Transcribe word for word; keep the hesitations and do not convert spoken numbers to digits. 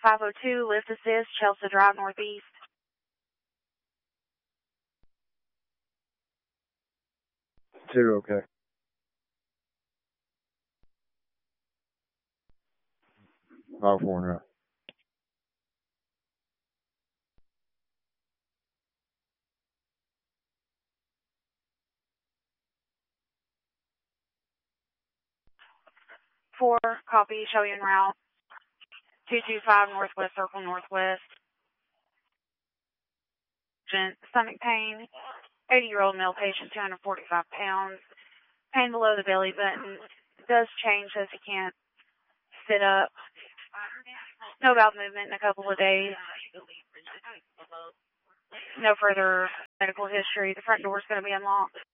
five oh two, lift assist, Chelsea Drive, Northeast. Two, okay. five four now. Four, copy, show you en route. two two five Northwest Circle, Northwest. Stomach pain, eighty-year-old male patient, two hundred forty-five pounds. Pain below the belly button. It does change as he can't sit up. No bowel movement in a couple of days. No further medical history. The front door is going to be unlocked.